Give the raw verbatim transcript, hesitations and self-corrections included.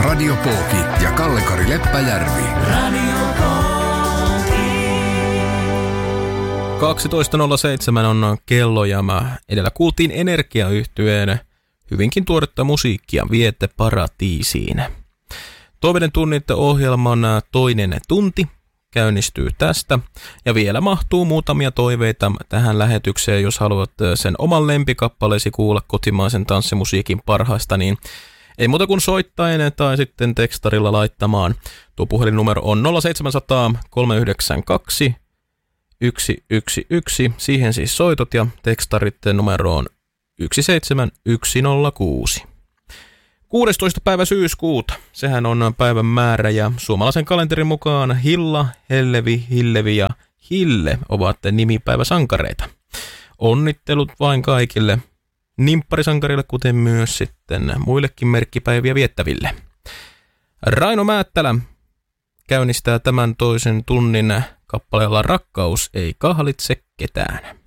Radiopooki ja Kalle-Kari Leppäjärvi. kaksitoista nolla seitsemän on kello ja mä edellä kuultiin Energiayhtyeen hyvinkin tuoretta musiikkia Viete Paratiisiin. Toiveiden tunnit ohjelman toinen tunti käynnistyy tästä ja vielä mahtuu muutamia toiveita tähän lähetykseen, jos haluat sen oman lempikappaleesi kuulla kotimaisen tanssimusiikin parhaista, niin ei muuta kuin soittaen tai sitten tekstarilla laittamaan. Tuo puhelinnumero on nolla seitsemän nolla nolla kolme yhdeksän kaksi yksi yksi yksi. Siihen siis soitot ja tekstarit numeroon yksi seitsemän yksi nolla kuusi. kuudestoista päivä syyskuuta. Sehän on päivän määrä ja suomalaisen kalenterin mukaan Hilla, Hellevi, Hillevi ja Hille ovat nimipäiväsankareita. Onnittelut vain kaikille nimpparisankarille, kuten myös sitten muillekin merkkipäiviä viettäville. Raino Määttälä käynnistää tämän toisen tunnin kappaleella Rakkaus ei kahlitse ketään.